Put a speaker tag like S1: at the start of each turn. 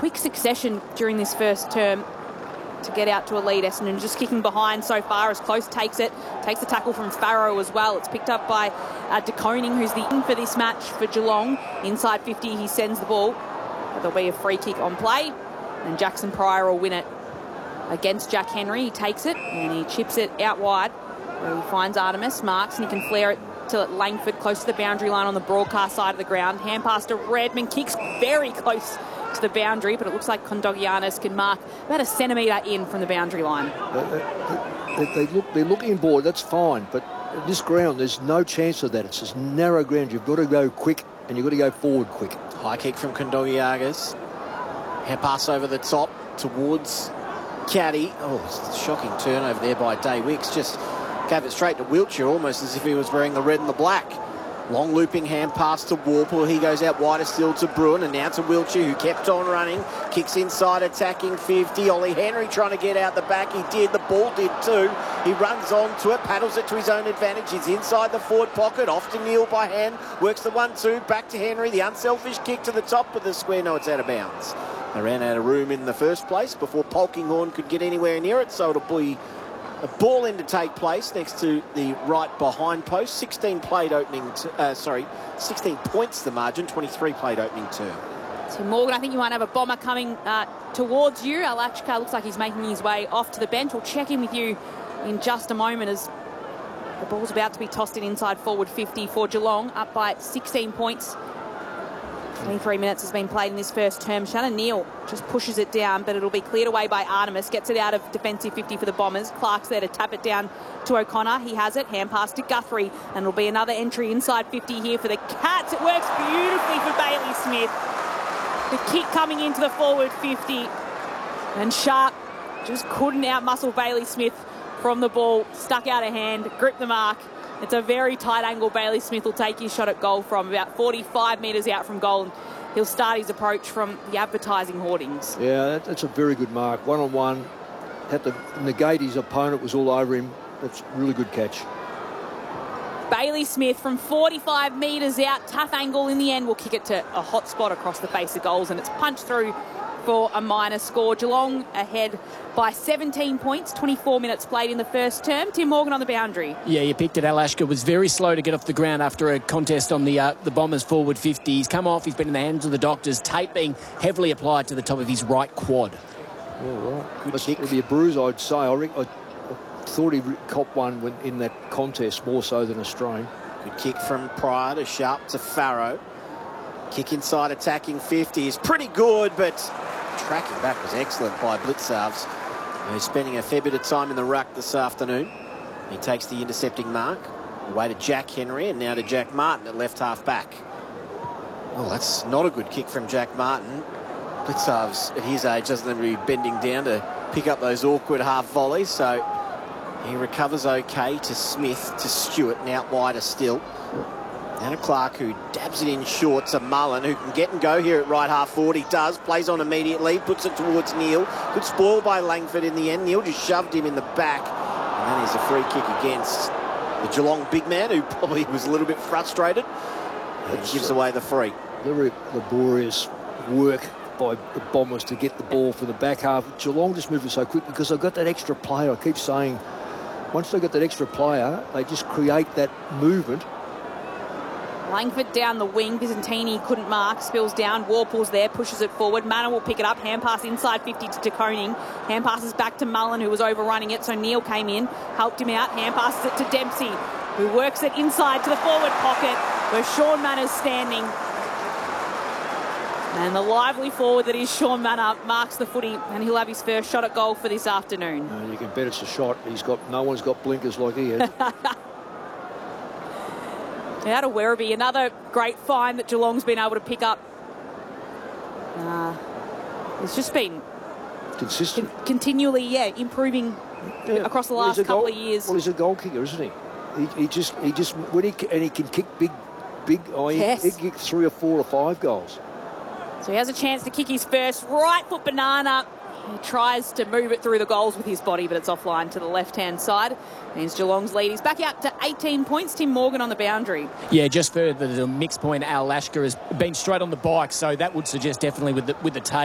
S1: quick succession during this first term to get out to a lead. Essendon just kicking behind so far as Close takes it. Takes the tackle from Farrow as well. It's picked up by De Koning, who's the in for this match for Geelong. Inside 50, he sends the ball. There'll be a free kick on play, and Jackson Pryor will win it against Jack Henry. He takes it and he chips it out wide, where he finds Artemis, marks, and he can flare it to Langford, close to the boundary line on the broadcast side of the ground. Hand pass to Redman, kicks very close to the boundary, but it looks like Kondogiannis can mark about a centimetre in from the boundary line.
S2: They're looking board, that's fine, but at this ground, there's no chance of that. It's just narrow ground. You've got to go quick, and you've got to go forward quick.
S3: High kick from Kondogiannis. Hand pass over the top towards Caddy. Oh, it's a shocking turnover there by Day Wicks. Just gave it straight to Wiltshire, almost as if he was wearing the red and the black. Long looping hand pass to Warple. He goes out wider still to Bruin, and now to Wiltshire, who kept on running. Kicks inside, attacking 50. Ollie Henry trying to get out the back. He did. The ball did too. He runs on to it, paddles it to his own advantage. He's inside the forward pocket. Off to Neil by hand. Works the 1-2. Back to Henry. The unselfish kick to the top of the square. No, it's out of bounds. They ran out of room in the first place before Polkinghorne could get anywhere near it, so it'll be a ball in to take place next to the right behind post. 16 points the margin, 23 played opening term.
S1: So Morgan, I think you might have a bomber coming towards you. Alachka looks like he's making his way off to the bench. We'll check in with you in just a moment as the ball's about to be tossed in inside forward 50 for Geelong, up by 16 points. 23 minutes has been played in this first term. Shannon Neal just pushes it down, but it'll be cleared away by Artemis. Gets it out of defensive 50 for the Bombers. Clark's there to tap it down to O'Connor. He has it. Hand pass to Guthrie. And it'll be another entry inside 50 here for the Cats. It works beautifully for Bailey Smith. The kick coming into the forward 50. And Sharp just couldn't outmuscle Bailey Smith from the ball. Stuck out of hand. Gripped the mark. It's a very tight angle. Bailey Smith will take his shot at goal from about 45 metres out from goal. And he'll start his approach from the advertising hoardings.
S2: Yeah, that's a very good mark. One-on-one. Had to negate his opponent. Was all over him. That's a really good catch.
S1: Bailey Smith from 45 metres out. Tough angle in the end. Will kick it to a hot spot across the face of goals. And it's punched through for a minor score. Geelong ahead by 17 points, 24 minutes played in the first term. Tim Morgan on the boundary.
S4: Yeah, you picked it. Alashka was very slow to get off the ground after a contest on the Bombers forward 50. He's come off. He's been in the hands of the doctors. Tape being heavily applied to the top of his right quad.
S2: All right. Good kick. It'd be a bruise, I'd say. I thought he copped one in that contest more so than a strain.
S3: Good kick from Pryor to Sharp to Farrow. Kick inside, attacking 50 is pretty good, but tracking back was excellent by Blitzarves. He's spending a fair bit of time in the ruck this afternoon. He takes the intercepting mark. Away to Jack Henry and now to Jack Martin at left half back. Oh, that's not a good kick from Jack Martin. Blitzarves at his age doesn't ever be bending down to pick up those awkward half volleys, so he recovers okay to Smith, to Stewart, and out wider still. Now to Clark, who dabs it in short to Mullen, who can get and go here at right half forward. He does, plays on immediately, puts it towards Neil. Good spoil by Langford in the end. Neil just shoved him in the back. And then there's a free kick against the Geelong big man, who probably was a little bit frustrated. And gives away the free.
S2: Very laborious work by the Bombers to get the ball for the back half. Geelong just moved it so quick because they've got that extra player. I keep saying, once they've got that extra player, they just create that movement.
S1: Langford down the wing. Byzantini couldn't mark. Spills down. Warple's there. Pushes it forward. Manor will pick it up. Hand pass inside 50 to De Koning. Hand passes back to Mullen, who was overrunning it. So Neil came in. Helped him out. Hand passes it to Dempsey, who works it inside to the forward pocket where Sean Manor's standing. And the lively forward that is Sean Manor marks the footy, and he'll have his first shot at goal for this afternoon.
S2: You can bet it's a shot. No one's got blinkers like he has.
S1: Out of Werribee, another great find that Geelong's been able to pick up. It's just been
S2: consistent,
S1: continually, improving across the last couple of years.
S2: Well, he's a goal kicker, isn't he? He just when he can kick big.
S1: Yes.
S2: He can kick 3 or 4 or 5 goals.
S1: So he has a chance to kick his first right foot banana. He tries to move it through the goals with his body, but it's offline to the left-hand side. Means Geelong's lead. He's back out to 18 points. Tim Morgan on the boundary.
S4: Yeah, just further to the mixed point, Al Lashker has been straight on the bike, so that would suggest definitely with the tape.